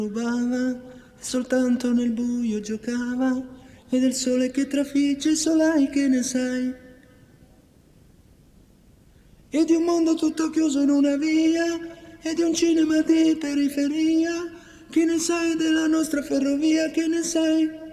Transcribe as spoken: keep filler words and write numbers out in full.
rubava, e soltanto nel buio giocava, e del sole che trafigge solai che ne sai. E di un mondo tutto chiuso in una via, e di un cinema di periferia, che ne sai della nostra ferrovia, che ne sai?